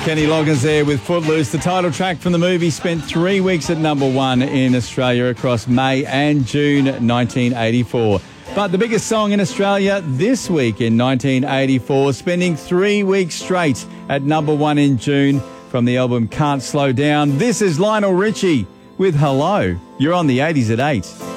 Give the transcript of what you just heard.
Kenny Loggins there with Footloose. The title track from the movie spent 3 weeks at number one in Australia across May and June 1984. But the biggest song in Australia this week in 1984, spending 3 weeks straight at number one in June from the album Can't Slow Down. This is Lionel Richie with Hello. You're on the 80s at 8.